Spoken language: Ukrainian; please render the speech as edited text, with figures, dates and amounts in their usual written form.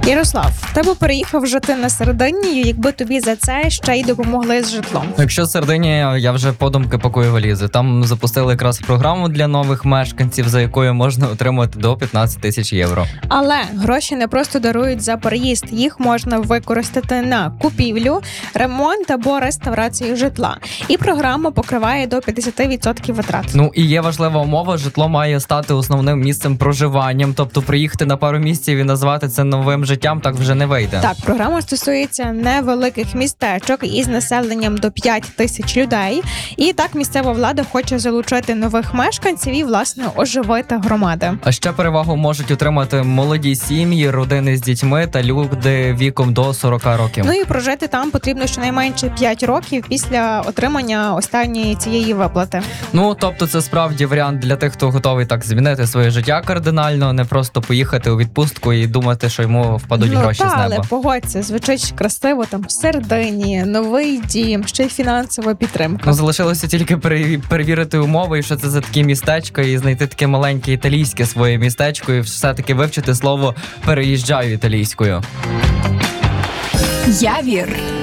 Ярослав, тебе переїхав жити на Сардинію, якби тобі за це ще й допомогли з житлом. Якщо Сардинія, я вже подумки пакую валізи. Там запустили якраз програму для нових мешканців, за якою можна отримати до 15 тисяч євро. Але гроші не просто дарують за переїзд, їх можна використати на купівлю, ремонт або реставрацію житла. І програма покриває до 50% витрат. Ну і є важлива умова, житло має стати основним місцем проживанням, тобто приїхати на пару місяців і назвати це новим життям так вже не вийде. Так, програма стосується невеликих містечок із населенням до 5 тисяч людей. І так місцева влада хоче залучити нових мешканців і, власне, оживити громади. А ще перевагу можуть отримати молоді сім'ї, родини з дітьми та люди віком до 40 років. Ну і прожити там потрібно щонайменше 5 років після отримання останньої цієї виплати. Ну, тобто це справді варіант для тих, хто готовий так змінити своє життя кардинально, не просто поїхати у відпустку і думати, що йому впадуть гроші з неба. Але погодься, звучить красиво, там в Сардинії, новий дім, ще й фінансова підтримка. Ну, залишилося тільки перевірити умови, і що це за таке містечко, і знайти таке маленьке італійське своє містечко, і все-таки вивчити слово «переїжджаю» італійською. Явір.